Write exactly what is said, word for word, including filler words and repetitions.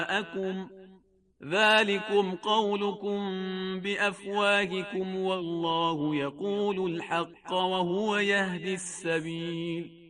أكم ذلكم قولكم بأفواهكم والله يقول الحق وهو يهدي السبيل.